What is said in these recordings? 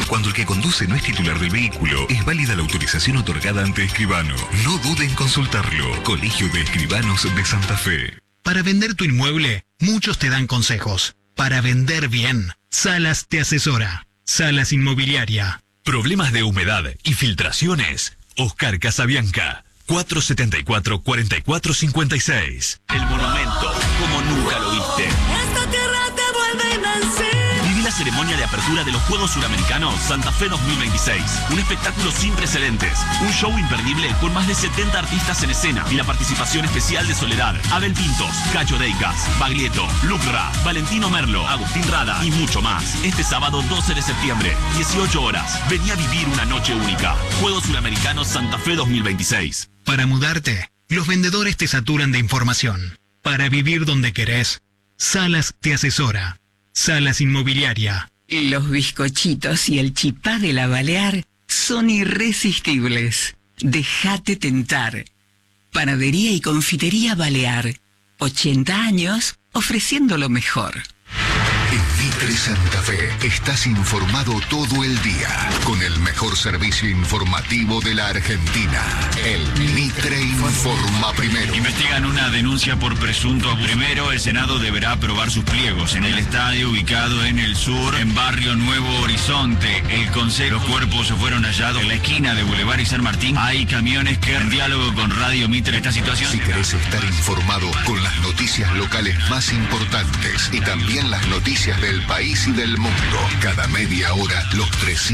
Cuando el que conduce no es titular del vehículo, es válida la autorización otorgada ante escribano. No dude en consultarlo. Colegio de Escribanos de Santa Fe. Para vender tu inmueble, muchos te dan consejos. Para vender bien, Salas te asesora. Salas Inmobiliaria. Problemas de humedad y filtraciones. Oscar Casabianca. 474-4456. El monumento, como nunca lo viste. Esta tierra te vuelve a nacer. Viví la ceremonia de apertura de los Juegos Suramericanos Santa Fe 2026. Un espectáculo sin precedentes. Un show imperdible con más de 70 artistas en escena y la participación especial de Soledad, Abel Pintos, Cacho Deicas, Baglietto, Lucra, Valentino Merlo, Agustín Rada y mucho más. Este sábado 12 de septiembre, 18 horas. Vení a vivir una noche única. Juegos Suramericanos Santa Fe 2026. Para mudarte, los vendedores te saturan de información. Para vivir donde querés, Salas te asesora. Salas Inmobiliaria. Los bizcochitos y el chipá de la Balear son irresistibles. Déjate tentar. Panadería y confitería Balear. 80 años ofreciendo lo mejor. En Mitre Santa Fe estás informado todo el día con el mejor servicio informativo de la Argentina. El Mitre informa primero. Investigan una denuncia por presunto primero. El Senado deberá aprobar sus pliegos en el estadio ubicado en el sur, en Barrio Nuevo Horizonte. El Consejo, los cuerpos fueron hallados en la esquina de Boulevard y San Martín. Hay camiones que en diálogo con Radio Mitre esta situación. Si querés estar informado con las noticias locales más importantes y también las noticias del país y del mundo, cada media hora, los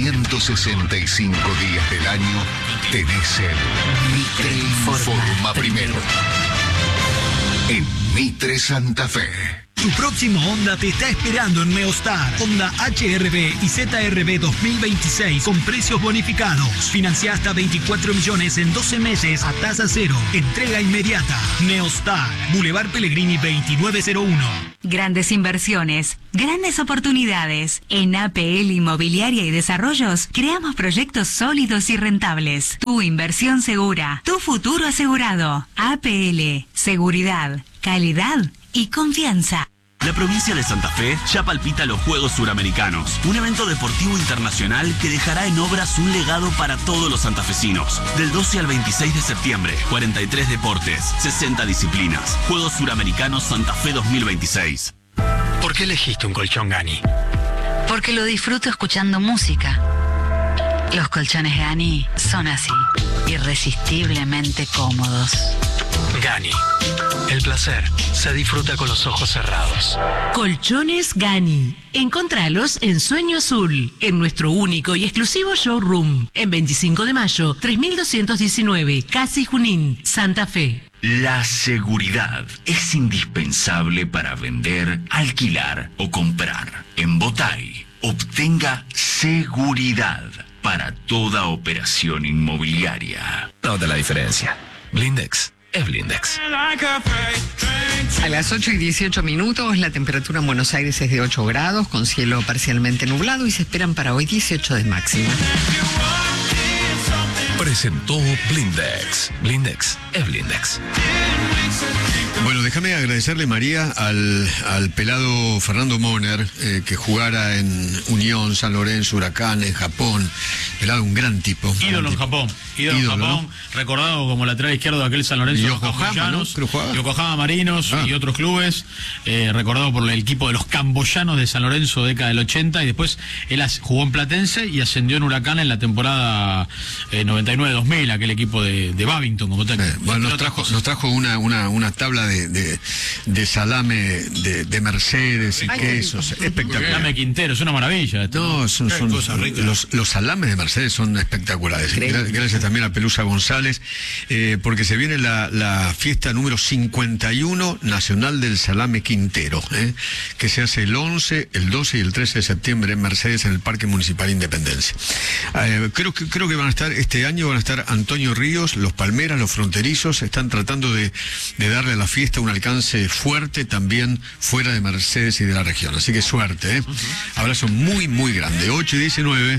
365 días del año, tenés el Mitre informa primero. En Mitre Santa Fe. Tu próximo Honda te está esperando en Neostar. Honda HR-V y ZR-V 2026 con precios bonificados. Financia hasta 24 millones en 12 meses a tasa cero. Entrega inmediata. Neostar, Boulevard Pellegrini 2901. Grandes inversiones, grandes oportunidades. En APL Inmobiliaria y Desarrollos creamos proyectos sólidos y rentables. Tu inversión segura, tu futuro asegurado. APL, seguridad, calidad y confianza. La provincia de Santa Fe ya palpita los Juegos Suramericanos, un evento deportivo internacional que dejará en obras un legado para todos los santafesinos. Del 12 al 26 de septiembre, 43 deportes, 60 disciplinas. Juegos Suramericanos Santa Fe 2026. ¿Por qué elegiste un colchón Gani? Porque lo disfruto escuchando música. Los colchones Gani son así, irresistiblemente cómodos. Gani. El placer se disfruta con los ojos cerrados. Colchones Gani. Encontralos en Sueño Azul, en nuestro único y exclusivo showroom. En 25 de mayo, 3219, Casi Junín, Santa Fe. La seguridad es indispensable para vender, alquilar o comprar. En Botay, obtenga seguridad para toda operación inmobiliaria. Nota la diferencia. Blindex es Blindex. A las 8:18, la temperatura en Buenos Aires es de 8 grados, con cielo parcialmente nublado y se esperan para hoy 18 de máxima. Presentó Blindex. Blindex es Blindex. Bueno, déjame agradecerle, María, al pelado Fernando Moner, que jugara en Unión, San Lorenzo, Huracán, en Japón. Pelado, un gran tipo. Ídolo en Japón. Ídolo en Japón, ¿no? Recordado como lateral izquierdo de aquel San Lorenzo. Y Yokohama, ¿no? Yokohama Marinos y otros clubes. Recordado por el equipo de los camboyanos de San Lorenzo, década del 80. Y después él jugó en Platense y ascendió en Huracán en la temporada 99-2000, aquel equipo de Babington, como técnico. Bueno, nos trajo una tabla de salame de Mercedes y quesos. Espectacular. Salame Quintero, es una maravilla. No, son los salames de Mercedes son espectaculares. Gracias también a Pelusa González, porque se viene la fiesta número 51 nacional del salame Quintero, que se hace el 11, el 12 y el 13 de septiembre en Mercedes, en el Parque Municipal Independencia. Creo que van a estar Antonio Ríos, los Palmeras, los Fronterizos, están tratando de darle a la fiesta un alcance fuerte también fuera de Mercedes y de la región. Así que suerte, Abrazo muy, muy grande. 8:19.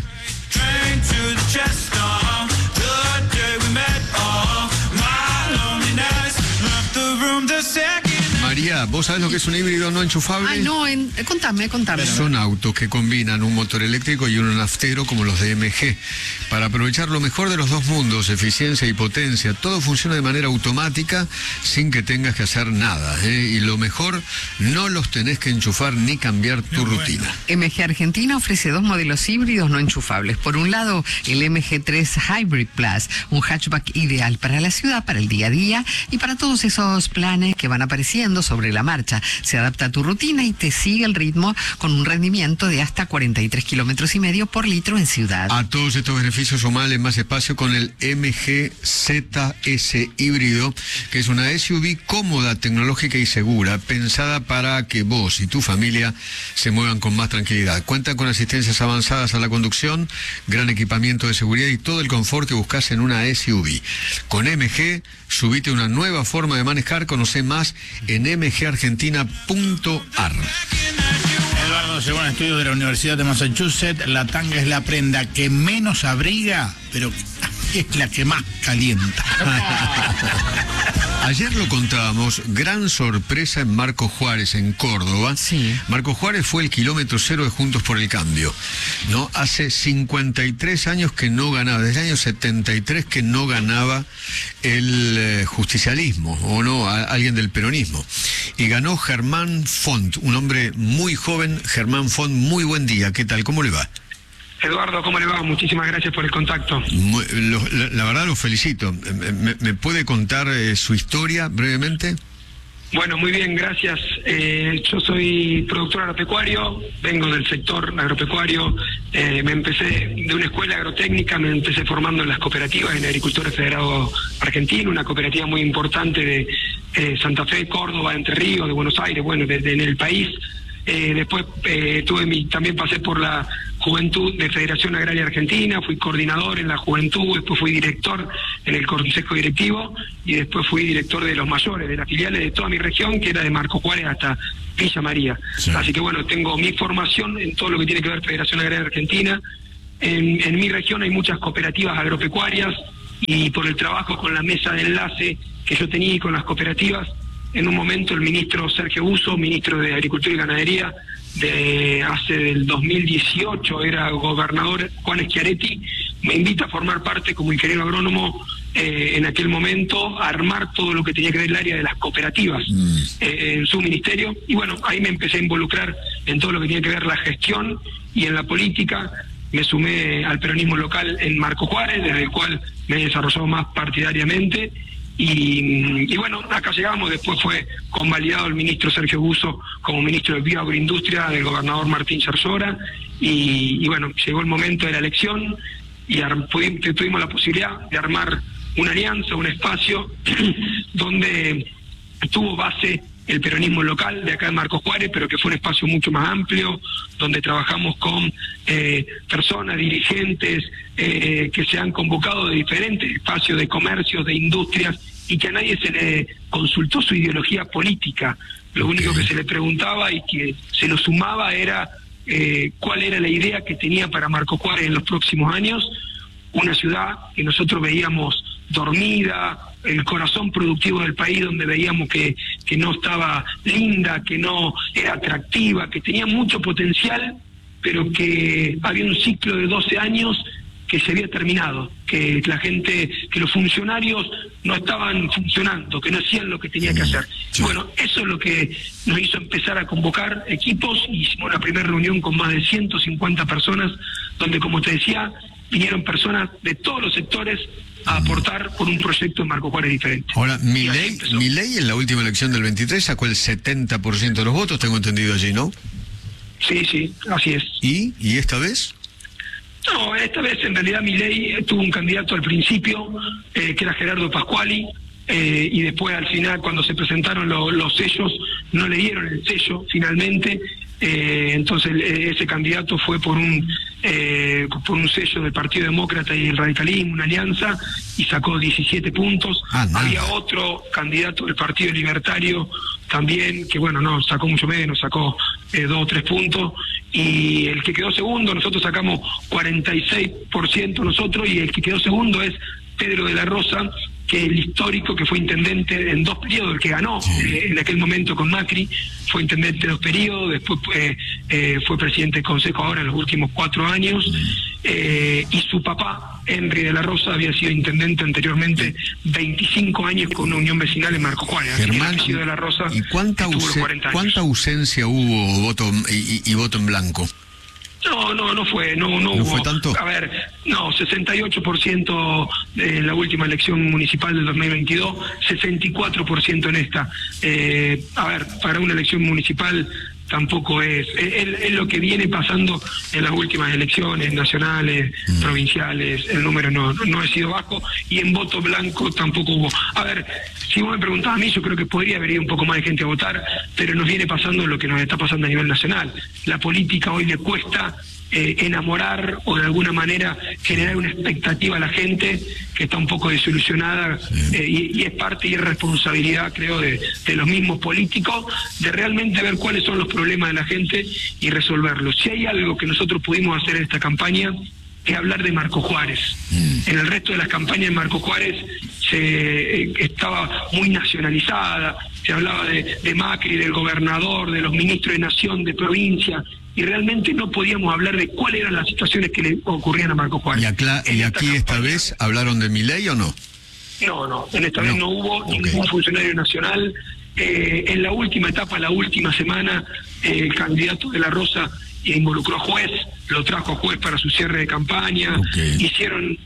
María, Mirá, ¿vos sabés lo que es un híbrido no enchufable? Ay, no, contame. Son autos que combinan un motor eléctrico y uno naftero como los de MG. Para aprovechar lo mejor de los dos mundos, eficiencia y potencia, todo funciona de manera automática sin que tengas que hacer nada. Y lo mejor, no los tenés que enchufar ni cambiar tu rutina. MG Argentina ofrece 2 modelos híbridos no enchufables. Por un lado, el MG3 Hybrid Plus, un hatchback ideal para la ciudad, para el día a día y para todos esos planes que van apareciendo sobre la marcha. Se adapta a tu rutina y te sigue el ritmo con un rendimiento de hasta 43,5 kilómetros por litro en ciudad. A todos estos beneficios sumale más espacio con el MG ZS híbrido, que es una SUV cómoda, tecnológica y segura, pensada para que vos y tu familia se muevan con más tranquilidad. Cuenta con asistencias avanzadas a la conducción, gran equipamiento de seguridad y todo el confort que buscas en una SUV. Con MG, subite una nueva forma de manejar. Conoce más en mgargentina.ar. Eduardo, según estudios de la Universidad de Massachusetts, la tanga es la prenda que menos abriga, pero es la que más calienta. Ayer lo contábamos, gran sorpresa en Marcos Juárez, en Córdoba. Sí. Marcos Juárez fue el kilómetro cero de Juntos por el Cambio, ¿no? Hace 53 años que no ganaba, desde el año 73 que no ganaba el justicialismo, o no, alguien del peronismo. Y ganó Germán Font, un hombre muy joven. Germán Font, muy buen día, ¿qué tal? ¿Cómo le va? Eduardo, ¿cómo le va? Muchísimas gracias por el contacto. La verdad lo felicito. ¿Me puede contar su historia brevemente? Bueno, muy bien, gracias. Yo soy productor agropecuario, vengo del sector agropecuario. Me empecé de una escuela agrotécnica, me empecé formando en las cooperativas, en Agricultores Federados Argentinos, una cooperativa muy importante de Santa Fe, Córdoba, Entre Ríos, de Buenos Aires, bueno, en el país. Después también pasé por la Juventud de Federación Agraria Argentina, fui coordinador en la Juventud, después fui director en el Consejo Directivo y después fui director de los mayores, de las filiales de toda mi región, que era de Marcos Juárez hasta Villa María. Sí. Así que bueno, tengo mi formación en todo lo que tiene que ver Federación Agraria Argentina. En mi región hay muchas cooperativas agropecuarias y por el trabajo con la mesa de enlace que yo tenía y con las cooperativas, en un momento el ministro Sergio Buso, ministro de Agricultura y Ganadería, del 2018, era gobernador Juan Schiaretti, me invita a formar parte como ingeniero agrónomo en aquel momento, a armar todo lo que tenía que ver el área de las cooperativas en su ministerio, y bueno, ahí me empecé a involucrar en todo lo que tiene que ver la gestión y en la política. Me sumé al peronismo local en Marcos Juárez, desde el cual me he desarrollado más partidariamente. Y bueno, acá llegamos. Después fue convalidado el ministro Sergio Buso como ministro de Bioagroindustria del gobernador Martín Zarzora, y bueno, llegó el momento de la elección y tuvimos la posibilidad de armar una alianza, un espacio donde tuvo base el peronismo local de acá de Marcos Juárez, pero que fue un espacio mucho más amplio, donde trabajamos con personas, dirigentes que se han convocado de diferentes espacios de comercio, de industrias, y que a nadie se le consultó su ideología política. Lo único que se le preguntaba y que se lo sumaba era cuál era la idea que tenía para Marcos Juárez en los próximos años, una ciudad que nosotros veíamos dormida, el corazón productivo del país, donde veíamos que no estaba linda, que no era atractiva, que tenía mucho potencial, pero que había un ciclo de 12 años que se había terminado, que la gente, que los funcionarios no estaban funcionando, que no hacían lo que tenía que hacer. Sí. Bueno, eso es lo que nos hizo empezar a convocar equipos, y hicimos la primera reunión con más de 150 personas, donde, como te decía, vinieron personas de todos los sectores a aportar por un proyecto de Marcos Juárez diferente. Ahora, Milei en la última elección del 23 sacó el 70% de los votos, tengo entendido allí, ¿no? Sí, así es. ¿Y esta vez? No, esta vez en realidad Milei tuvo un candidato al principio, que era Gerardo Pasquali, y después al final, cuando se presentaron los sellos, no le dieron el sello finalmente. Entonces ese candidato fue por un sello del Partido Demócrata y el radicalismo, una alianza, y sacó 17 puntos. Había otro candidato del Partido Libertario también, que bueno, no, sacó mucho menos, sacó 2 o 3 puntos, y el que quedó segundo, nosotros sacamos 46% nosotros, y el que quedó segundo es Pedro de la Rosa, que el histórico, que fue intendente en 2 periodos, el que ganó en aquel momento con Macri, fue intendente 2 periodos, después fue presidente del Consejo ahora en los últimos 4 años, y su papá, Henry de la Rosa, había sido intendente anteriormente 25 años con una unión vecinal en Marcos Juárez. Germán, de la Rosa, ¿y cuánta ausencia hubo voto y voto en blanco? No hubo. ¿Fue tanto? A ver, 68% de la última elección municipal del 2022, 64% en esta. A ver, para una elección municipal tampoco es lo que viene pasando en las últimas elecciones nacionales, provinciales. El número no ha sido bajo, y en voto blanco tampoco hubo. A ver, si vos me preguntás a mí, yo creo que podría haber ido un poco más de gente a votar, pero nos viene pasando lo que nos está pasando a nivel nacional. La política hoy le cuesta enamorar o de alguna manera generar una expectativa a la gente que está un poco desilusionada, y es parte y responsabilidad, creo, de los mismos políticos, de realmente ver cuáles son los problemas de la gente y resolverlos. Si hay algo que nosotros pudimos hacer en esta campaña, es hablar de Marcos Juárez. En el resto de las campañas en Marcos Juárez estaba muy nacionalizada, se hablaba de Macri, del gobernador, de los ministros de nación, de provincia, y realmente no podíamos hablar de cuáles eran las situaciones que le ocurrían a Marcos Juárez. ¿Y aquí esta vez hablaron de Milei o no? No, en esta vez no hubo ningún funcionario nacional. En la última etapa, la última semana, el candidato de la Rosa involucró a juez, lo trajo a juez para su cierre de campaña, hicieron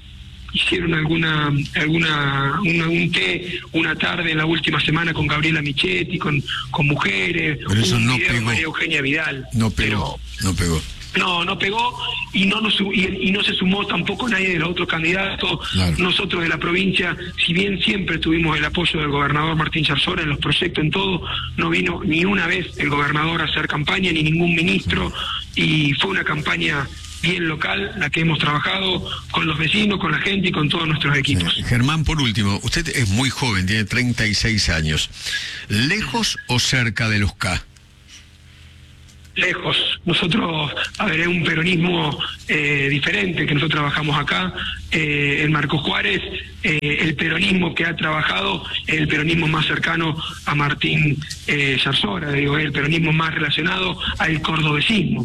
un té una tarde en la última semana con Gabriela Michetti, con mujeres, pero eso no video pegó. María Eugenia Vidal. No pegó. No pegó, y no se sumó tampoco nadie de los otros candidatos. Claro. Nosotros de la provincia, si bien siempre tuvimos el apoyo del gobernador Martín Charzora en los proyectos, en todo, no vino ni una vez el gobernador a hacer campaña, ni ningún ministro, y fue una campaña bien local la que hemos trabajado con los vecinos, con la gente y con todos nuestros equipos. Germán, por último, usted es muy joven, tiene 36 años. ¿Lejos o cerca de los K? Lejos. Nosotros, es un peronismo diferente que nosotros trabajamos acá. En Marcos Juárez, el peronismo que ha trabajado es el peronismo más cercano a Martín Charzora, es el peronismo más relacionado al cordobesismo.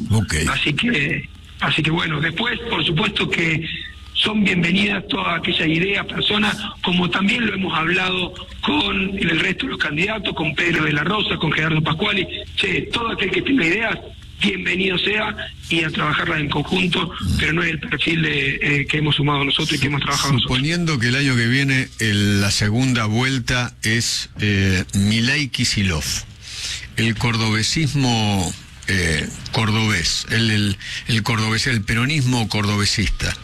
Así que bueno, después, por supuesto que son bienvenidas todas aquellas ideas, personas, como también lo hemos hablado con el resto de los candidatos, con Pedro de la Rosa, con Gerardo Pascuali. Todo aquel que tenga ideas, bienvenido sea, y a trabajarlas en conjunto, pero no es el perfil que hemos sumado nosotros y que hemos trabajado Suponiendo que el año que viene la segunda vuelta es Milei Kicillof, el cordobesismo cordobés, el cordobés, el peronismo cordobesista,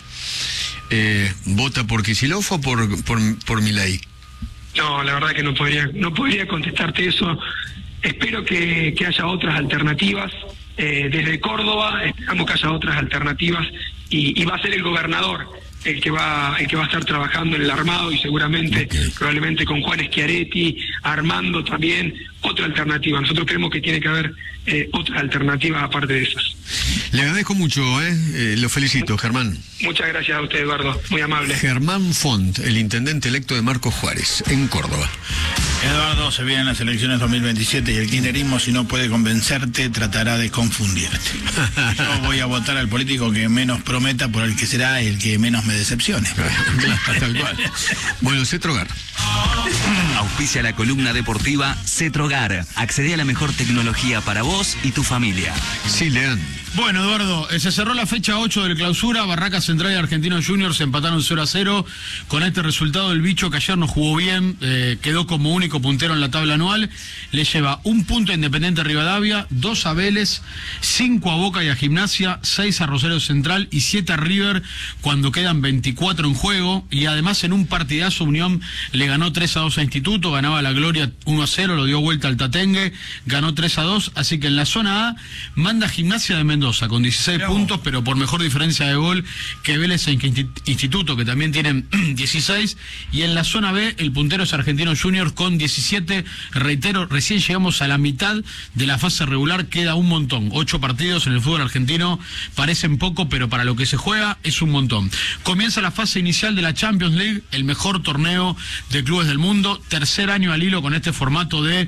¿vota por Kicillof o por Milei? No, la verdad que no podría contestarte eso. Espero que haya otras alternativas. Desde Córdoba esperamos que haya otras alternativas, y va a ser el gobernador el que va a estar trabajando en el armado, y seguramente, probablemente con Juan Schiaretti, armando también otra alternativa. Nosotros creemos que tiene que haber otras alternativas aparte de esas. Le agradezco mucho, lo felicito, Germán. Muchas gracias a usted, Eduardo, muy amable. Germán Font, el intendente electo de Marcos Juárez, en Córdoba. Eduardo, se vienen las elecciones 2027 y el kirchnerismo, si no puede convencerte, tratará de confundirte. Yo voy a votar al político que menos prometa, por el que será el que menos me decepcione. Tal cual. Bueno, Cetrogar. Auspicia la columna deportiva Cetrogar. Accede a la mejor tecnología para vos y tu familia. Sí, Leán. Bueno, Eduardo, se cerró la fecha 8 del clausura. Barracas Central y Argentinos Juniors se empataron 0-0. Con este resultado, el bicho que ayer no jugó bien, quedó como único puntero en la tabla anual. Le lleva 1 punto a Independiente Rivadavia, 2 a Vélez, 5 a Boca y a Gimnasia, 6 a Rosario Central y 7 a River cuando quedan 24 en juego. Y además, en un partidazo, Unión le ganó 3-2 a Instituto. Instituto, ganaba la Gloria 1-0, lo dio vuelta al Tatengue, ganó 3-2, así que en la zona A manda Gimnasia de Mendoza con 16 puntos, pero por mejor diferencia de gol que Vélez e Instituto, que también tienen 16, y en la zona B el puntero es Argentino Juniors con 17, reitero, recién llegamos a la mitad de la fase regular, queda un montón, 8 partidos en el fútbol argentino, parecen poco, pero para lo que se juega es un montón. Comienza la fase inicial de la Champions League, el mejor torneo de clubes del mundo, tercer año al hilo con este formato de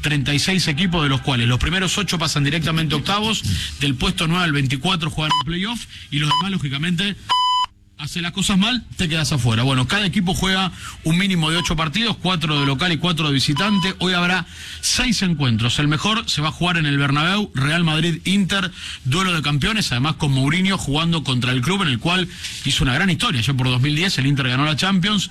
36 equipos, de los cuales los primeros 8 pasan directamente a octavos, del puesto 9 al 24 juegan un playoff, y los demás, lógicamente, hace las cosas mal, te quedas afuera. Bueno, cada equipo juega un mínimo de 8 partidos, 4 de local y 4 de visitante. Hoy habrá 6 encuentros. El mejor se va a jugar en el Bernabéu, Real Madrid-Inter, duelo de campeones, además con Mourinho jugando contra el club en el cual hizo una gran historia. Ya por 2010 el Inter ganó la Champions,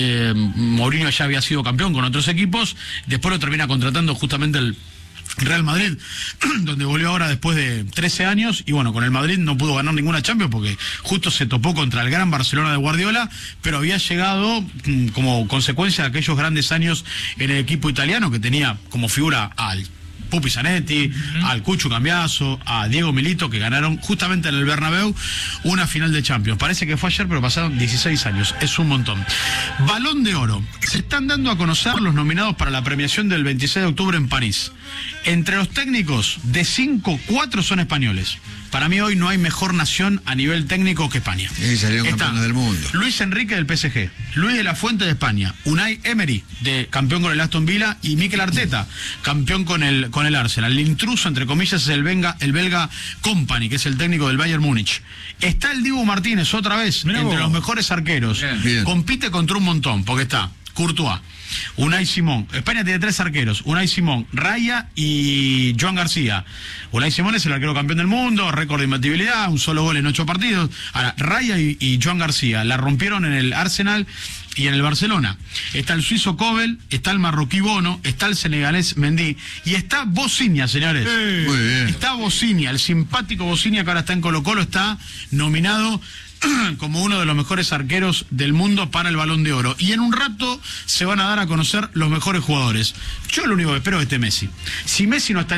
Mourinho ya había sido campeón con otros equipos, después lo termina contratando justamente el Real Madrid, donde volvió ahora después de 13 años, y bueno, con el Madrid no pudo ganar ninguna Champions porque justo se topó contra el gran Barcelona de Guardiola, pero había llegado como consecuencia de aquellos grandes años en el equipo italiano, que tenía como figura al Pupi Zanetti, al Cucho Cambiaso, a Diego Milito, que ganaron justamente en el Bernabéu una final de Champions. Parece que fue ayer, pero pasaron 16 años, es un montón. Balón de Oro. Se están dando a conocer los nominados para la premiación del 26 de octubre en París. Entre los técnicos, de 5, 4 son españoles. Para mí hoy no hay mejor nación a nivel técnico que España. Y salieron campeones del mundo. Luis Enrique del PSG, Luis de la Fuente de España, Unai Emery, de campeón con el Aston Villa, y Mikel Arteta, campeón con el Arsenal. El intruso, entre comillas, es el belga Kompany, que es el técnico del Bayern Múnich. Está el Dibu Martínez, otra vez, entre los mejores arqueros. Bien. Compite contra un montón, porque está Courtois, Unai Simón. España tiene 3 arqueros: Unai Simón, Raya y Joan García. Unai Simón es el arquero campeón del mundo, récord de imbatibilidad, un solo gol en 8 partidos. Ahora, Raya y Joan García la rompieron en el Arsenal y en el Barcelona. Está el suizo Kobel, está el marroquí Bono, está el senegalés Mendy, y está Bocinia, señores. Muy bien. Está Bocinia, el simpático Bocinia, que ahora está en Colo-Colo, está nominado como uno de los mejores arqueros del mundo para el Balón de Oro. Y en un rato se van a dar a conocer los mejores jugadores. Yo lo único que espero es Messi. Si Messi no está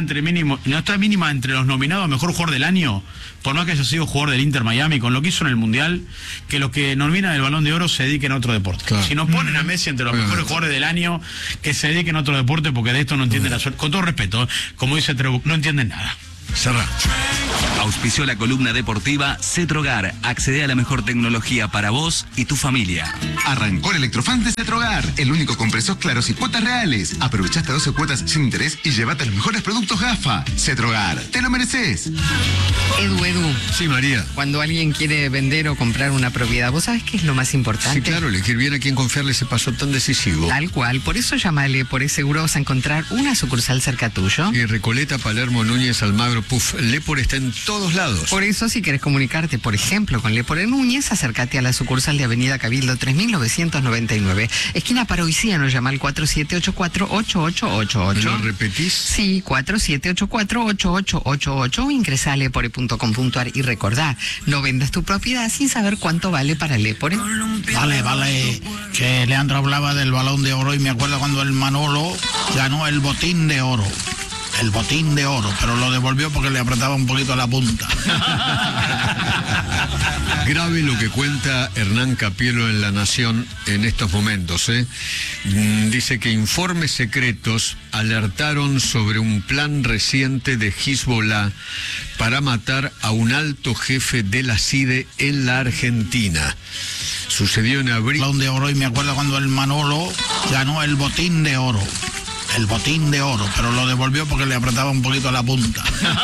mínima entre los nominados a mejor jugador del año, por más que haya sido jugador del Inter Miami, con lo que hizo en el Mundial, que los que nominan el Balón de Oro se dediquen a otro deporte. Claro. Si no ponen a Messi entre los mejores jugadores del año, que se dediquen a otro deporte, porque de esto no entienden la suerte. Con todo respeto, como dice Trebuch, no entienden nada. Cerrá. Auspició la columna deportiva Cetrogar. Accede a la mejor tecnología para vos y tu familia. Arrancó el Electrofan de Cetrogar, el único con precios claros y cuotas reales. Aprovecha hasta 12 cuotas sin interés y llévate los mejores productos GAFA. Cetrogar, te lo mereces. Edu. Sí, María. Cuando alguien quiere vender o comprar una propiedad, ¿vos sabés qué es lo más importante? Sí, claro, elegir bien a quién confiarle ese paso tan decisivo. Tal cual, por eso llámale, por seguro vas a encontrar una sucursal cerca tuyo. Y Recoleta, Palermo, Núñez, Almagro, Puf, Lepor está en todos lados. Por eso, si querés comunicarte, por ejemplo, con Lepor en Núñez, acércate a la sucursal de Avenida Cabildo 3999, esquina Paroiciano, llama al 4784-8888. ¿Lo repetís? Sí, 4784-8888, ingresa a lepore.com.ar y recordá, no vendas tu propiedad sin saber cuánto vale para Lepore. Vale, que Leandro hablaba del Balón de Oro y me acuerdo cuando el Manolo ganó el Botín de Oro. El Botín de Oro, pero lo devolvió porque le apretaba un poquito la punta. Grave lo que cuenta Hernán Capielo en La Nación en estos momentos. Dice que informes secretos alertaron sobre un plan reciente de Hezbollah para matar a un alto jefe de la CIDE en la Argentina. Sucedió en abril. Balón de Oro y me acuerdo cuando el Manolo ganó el Botín de Oro. El Botín de Oro, pero lo devolvió porque le apretaba un poquito la punta.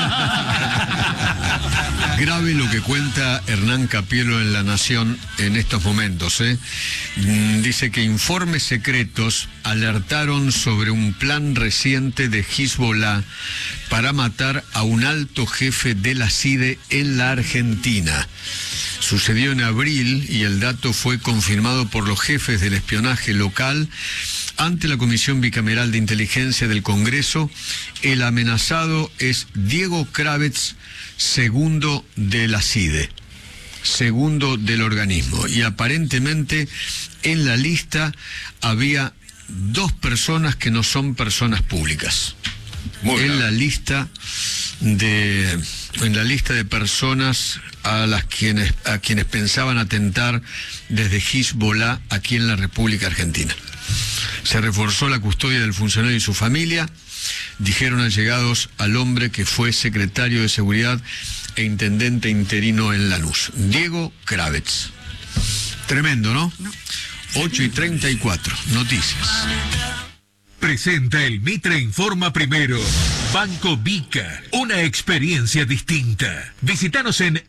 Grave lo que cuenta Hernán Capielo en La Nación en estos momentos. Dice que informes secretos alertaron sobre un plan reciente de Hezbollah para matar a un alto jefe de la CIDE en la Argentina. Sucedió en abril y el dato fue confirmado por los jefes del espionaje local ante la Comisión Bicameral de Inteligencia del Congreso. El amenazado es Diego Kravetz, segundo de la CIDE, segundo del organismo, y aparentemente en la lista había 2 personas que no son personas públicas. En la lista de personas a quienes pensaban atentar desde Hezbollah aquí en la República Argentina. Se reforzó la custodia del funcionario y su familia, dijeron allegados al hombre que fue secretario de Seguridad e intendente interino en Lanús, Diego Kravetz. Tremendo, ¿no? 8:34, noticias. Presenta el Mitre Informa Primero. Banco Vica, una experiencia distinta. Visítanos en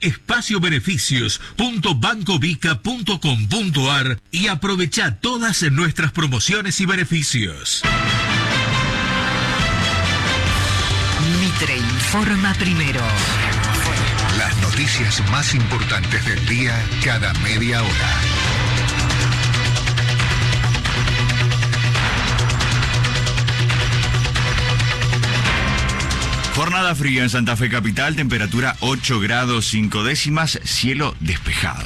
espaciobeneficios.bancovica.com.ar y aprovecha todas nuestras promociones y beneficios. Mitre Informa Primero. Las noticias más importantes del día cada media hora. Jornada fría en Santa Fe Capital, temperatura 8 grados 5 décimas, cielo despejado.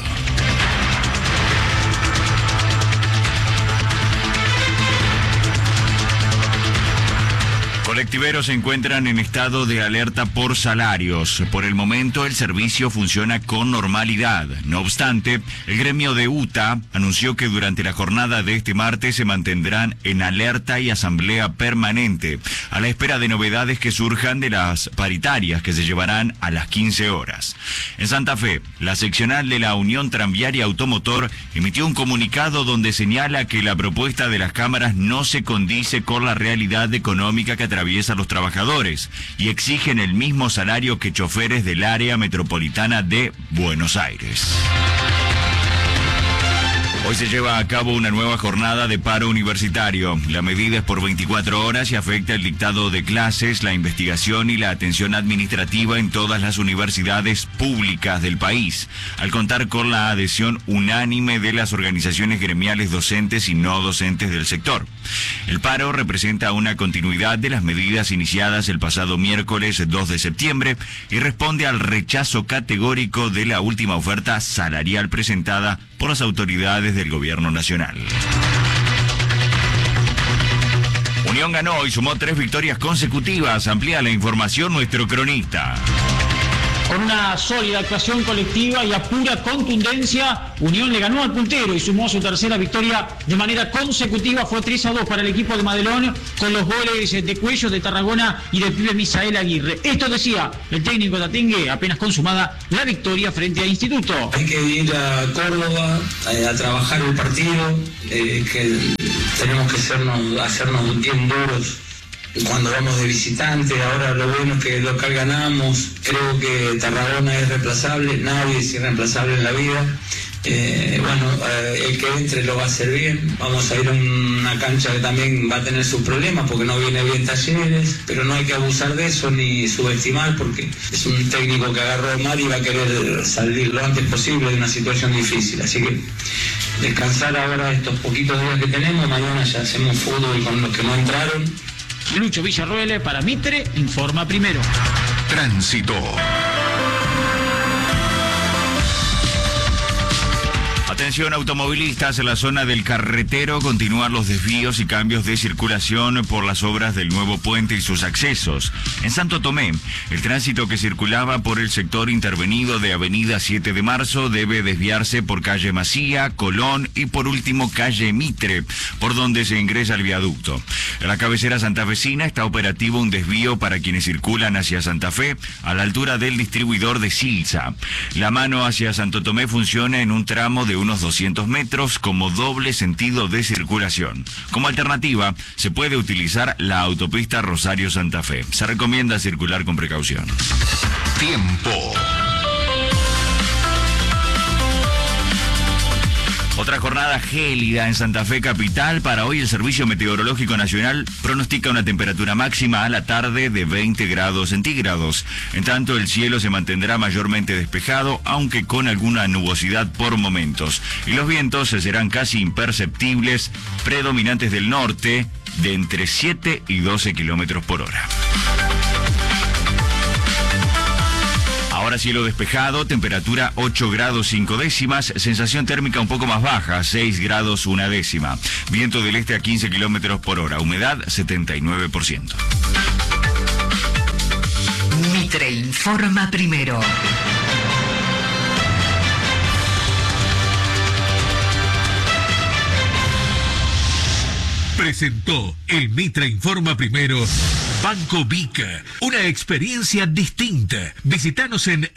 Colectiveros se encuentran en estado de alerta por salarios. Por el momento el servicio funciona con normalidad. No obstante, el gremio de UTA anunció que durante la jornada de este martes se mantendrán en alerta y asamblea permanente, a la espera de novedades que surjan de las paritarias que se llevarán a las 15 horas. En Santa Fe, la seccional de la Unión Tranviaria Automotor emitió un comunicado donde señala que la propuesta de las cámaras no se condice con la realidad económica que atraviesa a los trabajadores y exigen el mismo salario que choferes del área metropolitana de Buenos Aires. Hoy se lleva a cabo una nueva jornada de paro universitario. La medida es por 24 horas y afecta el dictado de clases, la investigación y la atención administrativa en todas las universidades públicas del país, al contar con la adhesión unánime de las organizaciones gremiales docentes y no docentes del sector. El paro representa una continuidad de las medidas iniciadas el pasado miércoles 2 de septiembre y responde al rechazo categórico de la última oferta salarial presentada por las autoridades del gobierno nacional. Unión ganó y sumó 3 victorias consecutivas. Amplía la información nuestro cronista. Con una sólida actuación colectiva y a pura contundencia, Unión le ganó al puntero y sumó su tercera victoria de manera consecutiva. Fue 3-2 para el equipo de Madelón, con los goles de Cuello, de Tarragona y del pibe Misael Aguirre. Esto decía el técnico Tatengue apenas consumada la victoria frente a Instituto. Hay que ir a Córdoba a trabajar el partido, que tenemos que hacernos bien duros cuando vamos de visitante. Ahora lo bueno es que local ganamos. Creo que Tarragona es reemplazable, nadie es irreemplazable en la vida. El que entre lo va a hacer bien. Vamos a ir a una cancha que también va a tener sus problemas porque no viene bien Talleres, pero no hay que abusar de eso ni subestimar, porque es un técnico que agarró mal y va a querer salir lo antes posible de una situación difícil. Así que descansar ahora estos poquitos días que tenemos, mañana ya hacemos fútbol con los que no entraron. Lucho Villarroel para Mitre Informa Primero. Tránsito. Atención automovilistas, en la zona del Carretero continúan los desvíos y cambios de circulación por las obras del nuevo puente y sus accesos. En Santo Tomé, el tránsito que circulaba por el sector intervenido de Avenida 7 de Marzo debe desviarse por calle Macía, Colón y por último calle Mitre, por donde se ingresa al viaducto. En la cabecera santafesina está operativo un desvío para quienes circulan hacia Santa Fe, a la altura del distribuidor de Silsa. La mano hacia Santo Tomé funciona en un tramo de unos 200 metros como doble sentido de circulación. Como alternativa, se puede utilizar la autopista Rosario-Santa Fe. Se recomienda circular con precaución. Tiempo. Otra jornada gélida en Santa Fe Capital. Para hoy el Servicio Meteorológico Nacional pronostica una temperatura máxima a la tarde de 20 grados centígrados. En tanto, el cielo se mantendrá mayormente despejado, aunque con alguna nubosidad por momentos. Y los vientos serán casi imperceptibles, predominantes del norte, de entre 7 y 12 kilómetros por hora. Ahora para cielo despejado, temperatura 8 grados 5 décimas, sensación térmica un poco más baja, 6 grados 1 décima. Viento del este a 15 kilómetros por hora, humedad 79%. Mitre informa primero. Presentó el Mitre Informa Primero. Banco Vica, una experiencia distinta. Visítanos en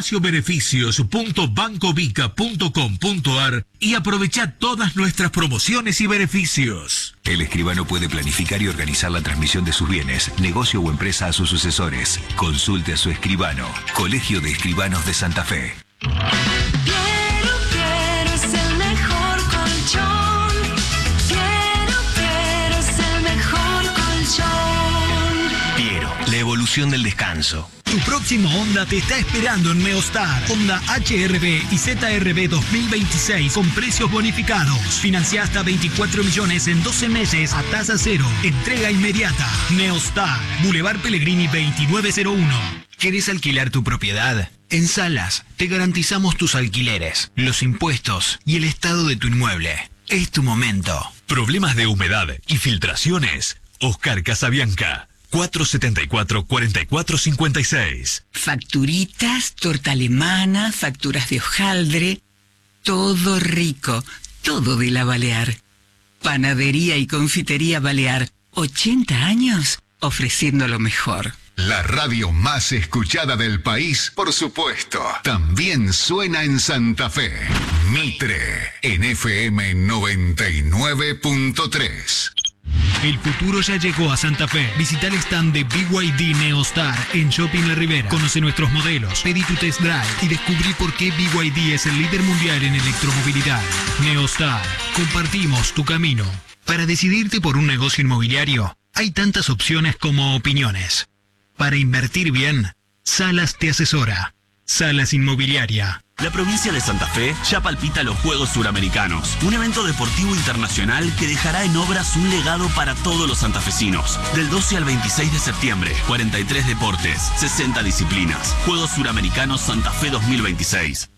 espaciobeneficios.bancovica.com.ar y aprovecha todas nuestras promociones y beneficios. El escribano puede planificar y organizar la transmisión de sus bienes, negocio o empresa a sus sucesores. Consulte a su escribano. Colegio de Escribanos de Santa Fe. Piero es el mejor colchón. Piero es el mejor colchón. Piero, la evolución del descanso. Tu próximo Honda te está esperando en Neostar. Honda HR-V y ZR-V 2026 con precios bonificados. Financia hasta 24 millones en 12 meses a tasa cero. Entrega inmediata. Neostar, Boulevard Pellegrini 2901. ¿Querés alquilar tu propiedad? En Salas te garantizamos tus alquileres, los impuestos y el estado de tu inmueble. Es tu momento. Problemas de humedad y filtraciones. Oscar Casabianca. 474-4456. Facturitas, torta alemana, facturas de hojaldre, todo rico, todo de la Balear. Panadería y confitería Balear, 80 años ofreciendo lo mejor. La radio más escuchada del país, por supuesto, también suena en Santa Fe. Mitre, en FM 99.3. El futuro ya llegó a Santa Fe. Visita el stand de BYD Neostar en Shopping La Ribera. Conoce nuestros modelos, pedí tu test drive y descubrí por qué BYD es el líder mundial en electromovilidad. Neostar, compartimos tu camino. Para decidirte por un negocio inmobiliario, hay tantas opciones como opiniones. Para invertir bien, Salas te asesora. Salas Inmobiliaria. La provincia de Santa Fe ya palpita los Juegos Suramericanos, un evento deportivo internacional que dejará en obras un legado para todos los santafesinos. Del 12 al 26 de septiembre, 43 deportes, 60 disciplinas. Juegos Suramericanos Santa Fe 2026.